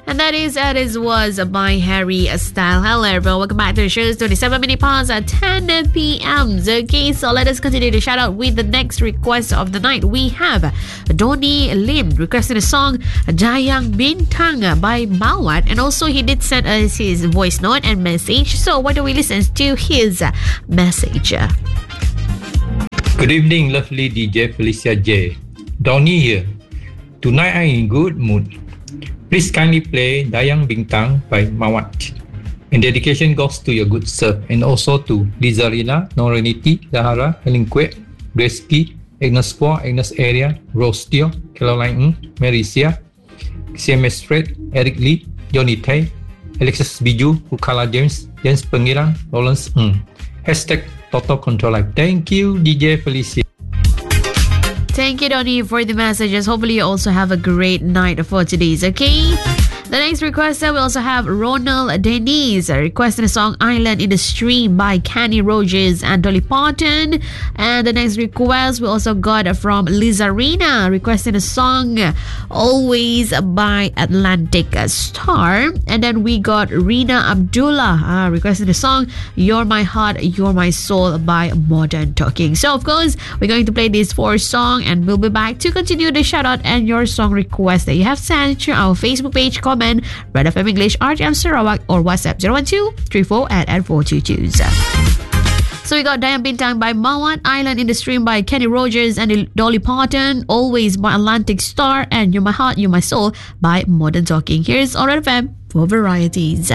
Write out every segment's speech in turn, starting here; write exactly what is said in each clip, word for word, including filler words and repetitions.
And that is That Is Was by Harry Styles. Hello everyone, welcome back to the show. It's twenty-seven minutes past at ten p.m. Okay, so let us continue to shout out with the next request of the night. We have Donnie Lim requesting a song Dayang Bintang by Mawat, and also he did send us his voice note and message. So why don't we listen to his message? Good evening, lovely D J Felicia J. Donnie here. Tonight I'm in good mood. Please kindly play Dayang Bintang by Mawat. And dedication goes to your good self, and also to Lizarina, Noreniti, Zahara, Helen Kwek, Grace Key, Agnes Poa, Agnes Area, Rose Teo, Caroline Ng, Marisia, C M S Fred, Eric Lee, Johnny Tay, Alexis Biju, Ukala James, James Pengiran, Lawrence Ng. Hashtag Total Control Life. Thank you, D J Felicia. Thank you, Donnie, for the messages. Hopefully you also have a great night for today's, okay? The next requester, we also have Ronald Denise requesting a song Island in the Stream by Kenny Rogers and Dolly Parton. And the next request we also got from Lizarina requesting a song Always by Atlantic Star. And then we got Rina Abdullah uh, requesting a song You're My Heart, You're My Soul by Modern Talking. So of course we're going to play these four songs, and we'll be back to continue the shout out and your song request that you have sent to our Facebook page, comment Red F M English R J M Sarawak, or WhatsApp zero one two three four eight eight four two two. So we got Dayang Bintang by Mawat, Island in the Stream by Kenny Rogers and Dolly Parton, Always by Atlantic Star, and You're My Heart, You're My Soul by Modern Talking. Here's R F M for varieties.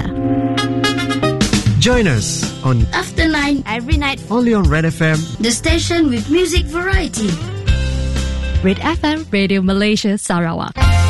Join us on After Nine every night only on Red F M, the station with music variety. Red F M Radio Malaysia Sarawak.